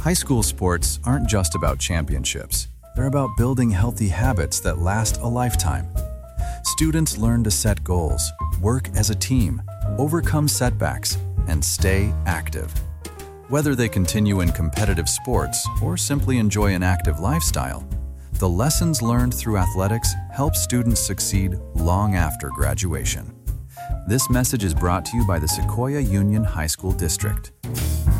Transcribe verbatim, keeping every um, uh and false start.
High school sports aren't just about championships. They're about building healthy habits that last a lifetime. Students learn to set goals, work as a team, overcome setbacks, and stay active. Whether they continue in competitive sports or simply enjoy an active lifestyle, the lessons learned through athletics help students succeed long after graduation. This message is brought to you by the Sequoia Union High School District.